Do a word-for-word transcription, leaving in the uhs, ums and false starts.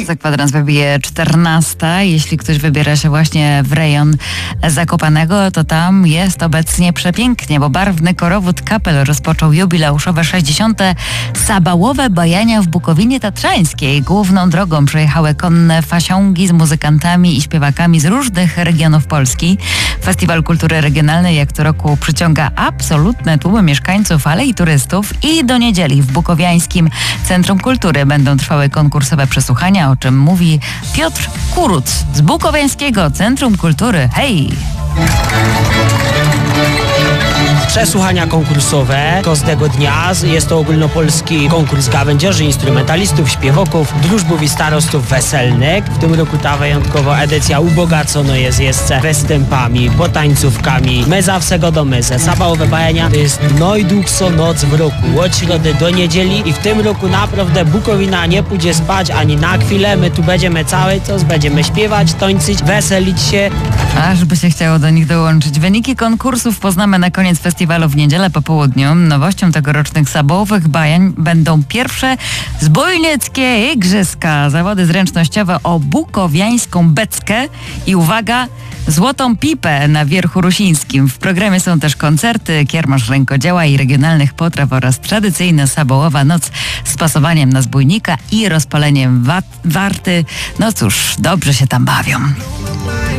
Za kwadrans wybije czternasta. Jeśli ktoś wybiera się właśnie w rejon Zakopanego, to tam jest obecnie przepięknie, bo barwny korowód Kapel rozpoczął jubileuszowe sześćdziesiąte sabałowe bajania w Bukowinie Tatrzańskiej. Główną drogą przejechały konne fasiągi z muzykantami i śpiewakami z różnych regionów Polski. Festiwal Kultury Regionalnej jak co roku przyciąga absolutne tłumy mieszkańców, ale i turystów. I do niedzieli w Bukowiańskim Centrum Kultury będą trwały konkursowe przesłuchania, o czym mówi Piotr Kuruc z Bukowiańskiego Centrum Kultury. Hej! Przesłuchania konkursowe każdego dnia. Jest to ogólnopolski konkurs gawędziarzy, instrumentalistów, śpiewoków, drużbów i starostów weselnych. W tym roku ta wyjątkowa edycja ubogacona jest jeszcze występami, potańcówkami, my zawsze go do myze. Sabałowe bajania to jest najdłuższa noc w roku, od środy do niedzieli i w tym roku naprawdę Bukowina nie pójdzie spać ani na chwilę. My tu będziemy cały czas, będziemy śpiewać, tańczyć, weselić się. Aż by się chciało do nich dołączyć. Wyniki konkursów poznamy na koniec festiwalu w niedzielę po południu. Nowością tegorocznych sabałowych bajań będą pierwsze zbójnickie igrzyska. Zawody zręcznościowe o bukowiańską beckę i uwaga, złotą pipę na Wierchu Rusińskim. W programie są też koncerty, kiermasz rękodzieła i regionalnych potraw oraz tradycyjna sabałowa noc z pasowaniem na zbójnika i rozpaleniem wa- warty. No cóż, dobrze się tam bawią.